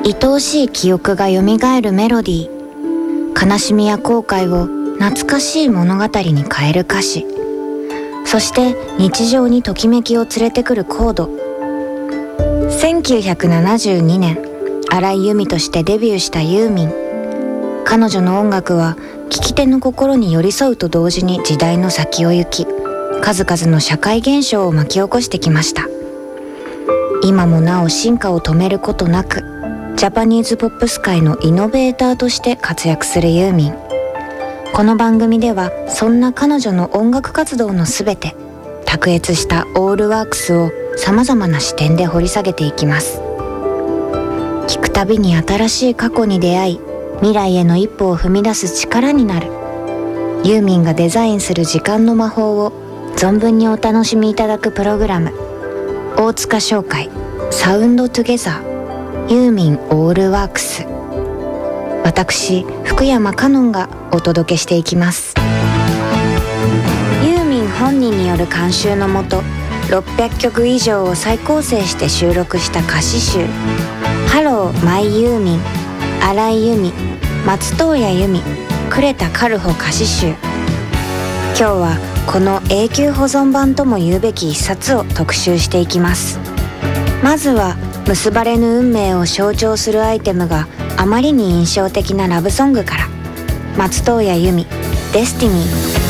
愛おしい記憶が蘇るメロディー、悲しみや後悔を懐かしい物語に変える歌詞、そして日常にときめきを連れてくるコード。1972年、荒井由実としてデビューしたユーミン。彼女の音楽は聴き手の心に寄り添うと同時に時代の先を行き、数々の社会現象を巻き起こしてきました。今もなお進化を止めることなく、ジャパニーズポップス界のイノベーターとして活躍するユーミン。この番組ではそんな彼女の音楽活動のすべて、卓越したオールワークスを様々な視点で掘り下げていきます。聞くたびに新しい過去に出会い、未来への一歩を踏み出す力になる。ユーミンがデザインする時間の魔法を存分にお楽しみいただくプログラム、大塚商会サウンドトゥゲザーユーミンオールワークス。私福山香音がお届けしていきます。ユーミン本人による監修のもと、600曲以上を再構成して収録した歌詞集、ハローマイユーミン、荒井由実、松任谷由実、呉田軽穂歌詞集。今日はこの永久保存版とも言うべき一冊を特集していきます。まずは結ばれぬ運命を象徴するアイテムがあまりに印象的なラブソングから。松任谷由実、デスティニー。